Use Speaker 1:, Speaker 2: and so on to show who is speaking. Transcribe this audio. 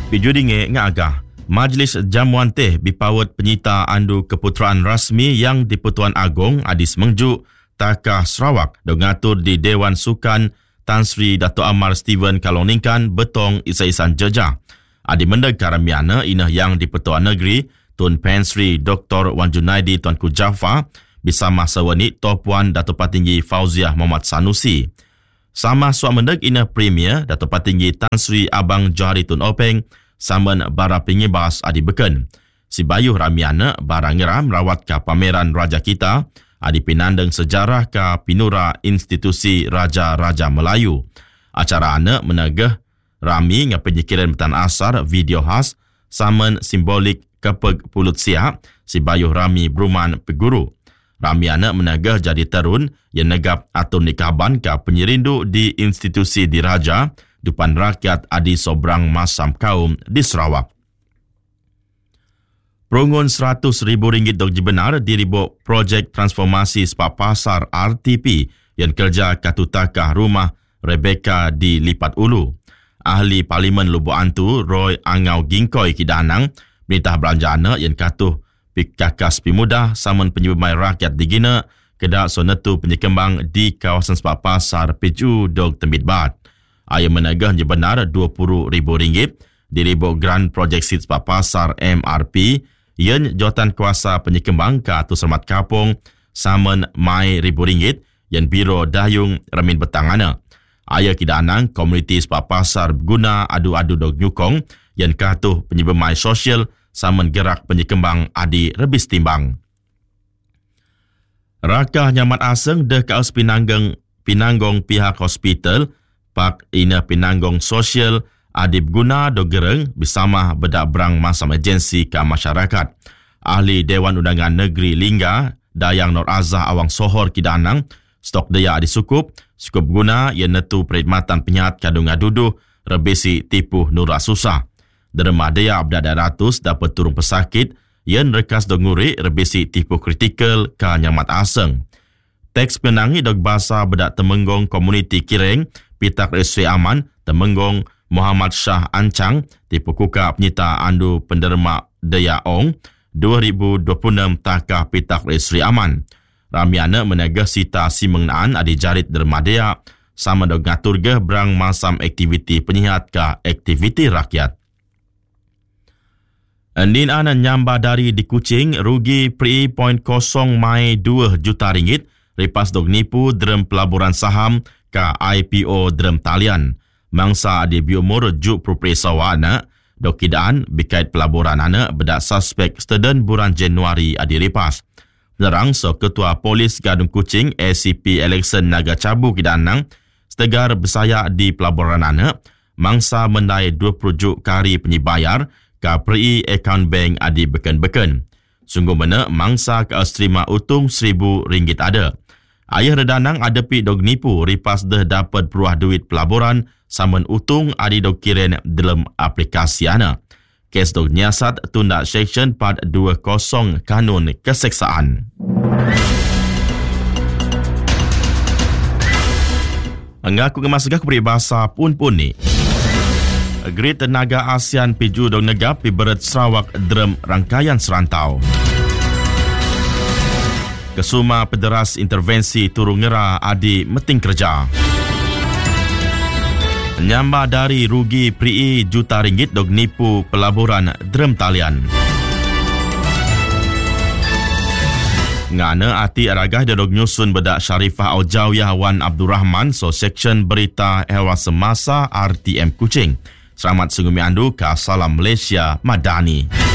Speaker 1: Pijudinge ngagah Majlis Jamuan Teh bipawat penyita andu keputeraan rasmi yang di-Pertuan Agong Adis Mengjuk Takah Sarawak dongatur di Dewan Sukan Tan Sri Dato' Amar Steven Kaloningkan Betong Isa-Isan Jejah. Adi mendeg karamiana inah yang di-Pertuan Negeri Tun Pen Sri Dr. Wan Junaidi Tuanku Jaafar bersama sawani Toh Puan Dato' Patinggi Fauziah Muhammad Sanusi. Sama suak mendeg inah Premier Dato' Patinggi Tan Sri Abang Johari Tun Openg saman bara pengibas adi beken. Si bayuh ramiana barang ngeram rawat ke pameran Raja Kita adi pinandeng sejarah ke pinura institusi Raja-Raja Melayu. Acara anak menegah rami ngapenyikiran betan asar video khas saman simbolik kepeg pulut siap si bayuh rami Bruman Peguru. Rami anak menegah jadi terun yang negap atau nikaban ke penyirindu di institusi diraja depan rakyat adi sobrang masam kaum di Sarawak. Perungun RM100,000 dok benar diribuk projek transformasi sepak pasar RTP yang kerja katutakah rumah Rebecca di Lipat Ulu. Ahli Parlimen Lubuk Antu Roy Angau Gingkoi Kidanang perintah belanjana yang katuh pikakas pimudah saman penyebabai rakyat di Gina kedak sonetu penyekembang di kawasan sepak pasar Peju dok Tembit Bat. Ayah menegah je benar RM20,000 diribuk Grand Project Seat sepak pasar MRP yang jawatan kuasa penyekembang ke Atu Selamat Kapong saman mai RM1,000 yang Biro Dayung Remin Betangana. Ayah kidanang komuniti sepak pasar guna adu-adu dog nyukong yang katuh penyebemai sosial saman gerak penyekembang adi rebis timbang. Rakah nyamat aseng deh kaus pinanggong pihak hospital Pak ina pinanggong sosial adib guna do gereng bersama bedak berang masa emergensi ke masyarakat. Ahli Dewan Undangan Negeri Lingga, Dayang Nur Azah Awang Sohor Kidanang, stok daya disukup guna yang netu perkhidmatan penyihat kadung aduduh rebesi tipu nura susah. Derma daya abdada ratus dapat turun pesakit yang rekas do nguri rebesi tipu kritikal ke nyamat aseng. Teks penangi dog bahasa bedak temenggong komuniti Kireng, Pitak Sri Aman, temenggong Muhammad Shah Ancang, tipu kuka penyita andu penderma Daya Ong, 2026 takah Pitak Sri Aman. Ramiana menegah sita si mengenaan adi jarit dermadaya, sama dog ngatur ge berang masam aktiviti penyihat ke aktiviti rakyat. Andin anan nyamba dari di Kuching, rugi $3.0 mai RM2 juta, ripas dog nipu derem pelaburan saham ka IPO derem talian. Mangsa adi biumur juk propresawa anak, dok kidaan bikait pelaburan anak bedak suspek steden bulan Januari adi ripas. Penerang so Ketua Polis Gadung Kuching ACP Election Naga Cabu kidanang, setegar bersaya di pelaburan anak, mangsa mendai 20 juk kari penyibayar ka peri akaun bank adi beken-beken. Sungguh mana mangsa ke terima utung RM1,000 ada. Ayah redanang adepi dog nipu ripas dah dapat peruah duit pelaburan saman utung adi dog kiren dalam aplikasi ana. Kes dog nyiasat tunda Seksyen 420 Kanun Keseksaan. Ngaku kemasagah kuberi bahasa pun ni. Grid Tenaga ASEAN Piju dog negap piberet Sarawak dalam rangkaian serantau. Kesuma Pederas Intervensi Turun Ngera adi meting kerja. Nyamba dari rugi peri juta ringgit dog nipu pelaburan derem talian. Ngana ati aragah dog nyusun bedak Syarifah Aujawiyah Wan Abdul Rahman so Seksyen Berita Hewa Semasa RTM Kuching. Selamat sungguh miandu ka Salam Malaysia Madani.